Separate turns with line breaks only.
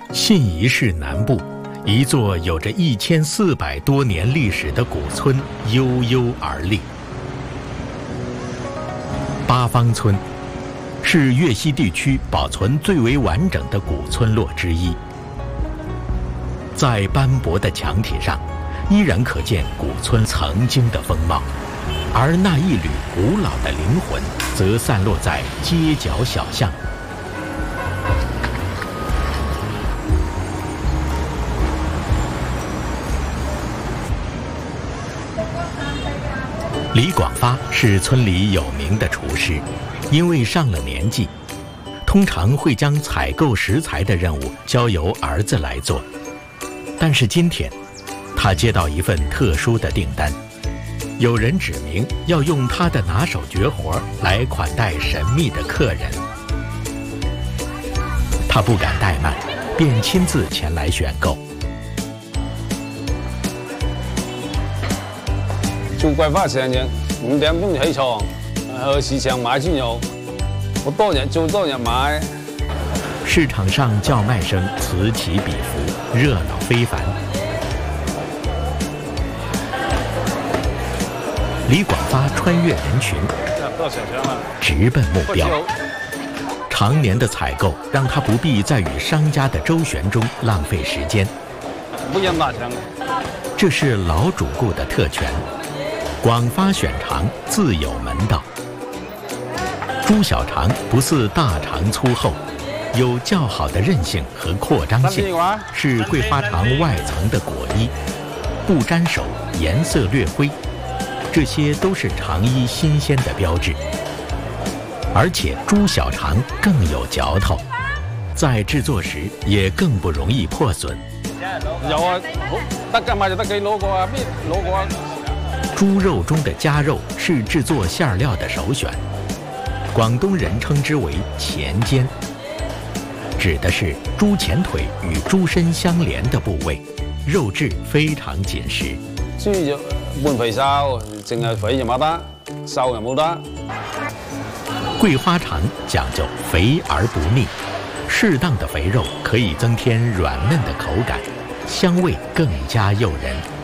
信宜市南部，一座有着1400多年历史的古村悠悠而立。八方村是粤西地区保存最为完整的古村落之一，在斑驳的墙体上，依然可见古村曾经的风貌，而那一缕古老的灵魂，则散落在街角小巷。李广发是村里有名的厨师，因为上了年纪，通常会将采购食材的任务交由儿子来做。但是今天，他接到一份特殊的订单，有人指明要用他的拿手绝活来款待神秘的客人。他不敢怠慢，便亲自前来选购。
做桂花成日5點半起床，去市場買豬肉，我多日做多日買。
市場上叫賣聲此起彼伏，熱鬧非凡。李廣發穿越人群，直奔目標。常年的採購讓他不必再與商家的周旋中浪費時間。這是老主顧的特權。廣發選腸自有門道。豬小腸不似大腸粗厚，有較好的韌性和擴張性，是桂花腸外層的果衣，不沾手，顏色略灰，這些都是腸衣新鮮的標誌。而且豬小腸更有嚼頭，在製作時也更不容易破損。
有啊，得㗎買就得幾攞過啊，邊攞過啊？
豬肉中的夾肉是製作餡料的首選，廣東人稱之為前肩，指的是豬前腿與豬身相連的部位，肉質非常緊實。
豬肉半肥瘦，淨係肥就冇得，瘦就冇得。
桂花腸講究肥而不膩，適當的肥肉可以增添軟嫩的口感，香味更加誘人。